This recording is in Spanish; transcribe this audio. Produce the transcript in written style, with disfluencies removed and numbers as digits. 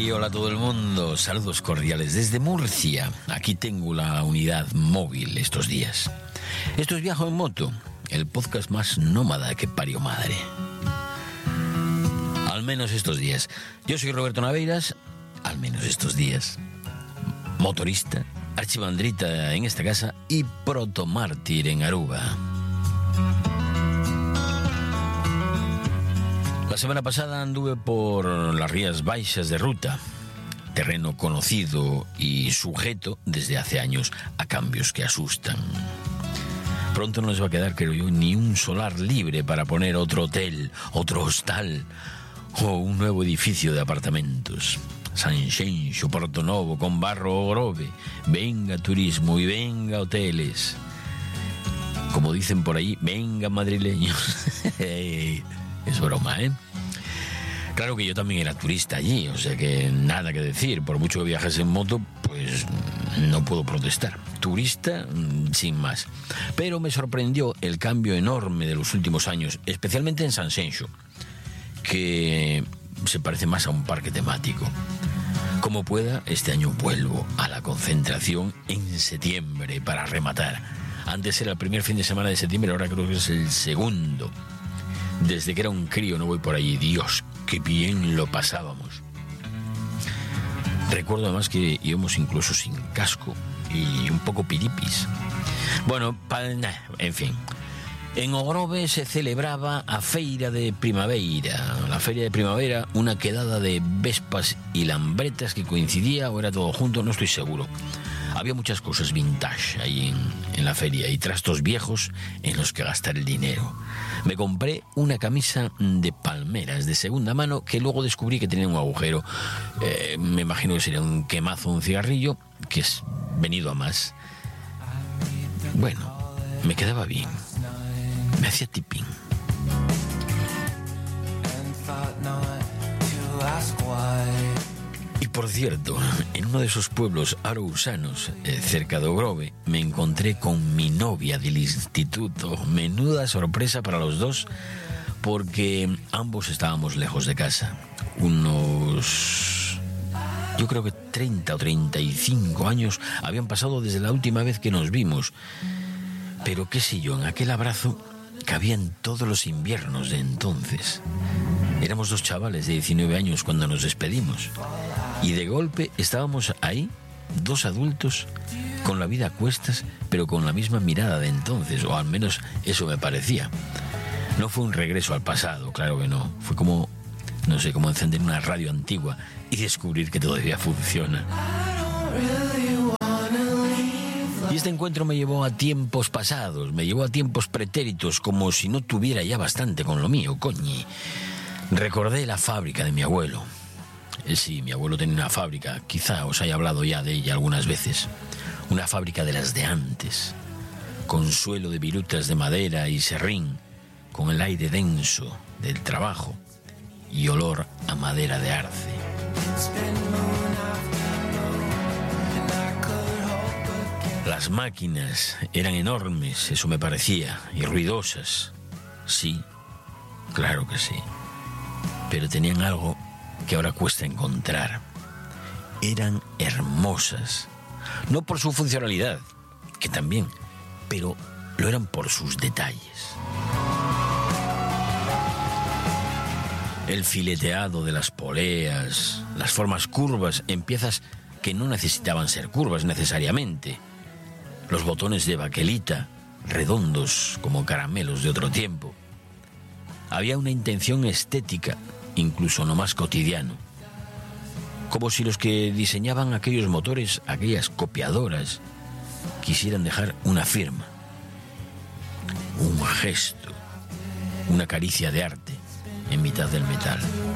hola a todo el mundo, saludos cordiales desde Murcia. Aquí tengo la unidad móvil estos días. Esto es Viajo en Moto, el podcast más nómada que parió madre. Al menos estos días. Yo soy Roberto Naveiras, al menos estos días. Motorista, archivandrita en esta casa y protomártir en Aruba. La semana pasada anduve por las Rías Baixas de Ruta, terreno conocido y sujeto desde hace años a cambios que asustan. Pronto no les va a quedar, creo yo, ni un solar libre para poner otro hotel, otro hostal o un nuevo edificio de apartamentos. Sanxenxo, Porto Novo, con Barro o Grove, venga turismo y venga hoteles. Como dicen por ahí, venga madrileños. Es broma, ¿eh? Claro que yo también era turista allí, o sea que nada que decir. Por mucho que viajes en moto, pues no puedo protestar. Turista, sin más. Pero me sorprendió el cambio enorme de los últimos años, especialmente en Sanxenxo, que se parece más a un parque temático. Como pueda, este año vuelvo a la concentración en septiembre para rematar. Antes era el primer fin de semana de septiembre, ahora creo que es el segundo. Desde que era un crío no voy por allí. Dios, qué bien lo pasábamos. Recuerdo además que íbamos incluso sin casco y un poco piripis. Bueno, en fin. En Ogrove se celebraba a Feira de Primavera. La Feria de Primavera, una quedada de vespas y lambretas que coincidía, o era todo junto, no estoy seguro. Había muchas cosas vintage ahí en la feria y trastos viejos en los que gastar el dinero. Me compré una camisa de palmeras de segunda mano que luego descubrí que tenía un agujero. Me imagino que sería un quemazo, un cigarrillo, que es venido a más. Bueno, me quedaba bien. Me hacía tipping. Y por cierto, en uno de esos pueblos arousanos, cerca de Ogrove, me encontré con mi novia del instituto. Menuda sorpresa para los dos, porque ambos estábamos lejos de casa. Yo creo que 30 o 35 años habían pasado desde la última vez que nos vimos. Pero qué sé yo, en aquel abrazo cabían todos los inviernos de entonces. Éramos dos chavales de 19 años cuando nos despedimos. Y de golpe estábamos ahí, dos adultos, con la vida a cuestas, pero con la misma mirada de entonces, o al menos eso me parecía. No fue un regreso al pasado, claro que no. Fue como, no sé, como encender una radio antigua y descubrir que todavía funciona. Y este encuentro me llevó a tiempos pasados, me llevó a tiempos pretéritos, como si no tuviera ya bastante con lo mío, coñi. Recordé la fábrica de mi abuelo. Sí, mi abuelo tenía una fábrica, quizá os haya hablado ya de ella algunas veces. Una fábrica de las de antes, con suelo de virutas de madera y serrín, con el aire denso del trabajo y olor a madera de arce. Las máquinas eran enormes, eso me parecía, y ruidosas. Sí, claro que sí. Pero tenían algo que ahora cuesta encontrar. Eran hermosas. No por su funcionalidad, que también, pero lo eran por sus detalles. El fileteado de las poleas, las formas curvas en piezas que no necesitaban ser curvas necesariamente. Los botones de baquelita, redondos como caramelos de otro tiempo. Había una intención estética, incluso no más cotidiano. Como si los que diseñaban aquellos motores, aquellas copiadoras, quisieran dejar una firma, un gesto, una caricia de arte en mitad del metal.